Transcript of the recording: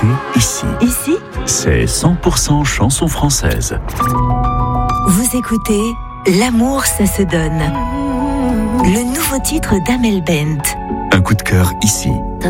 Ici. Ici, C'est 100% chanson française. vous écoutez L'amour, ça se donne. Le nouveau titre d'Amel Bent. Un coup de cœur ici.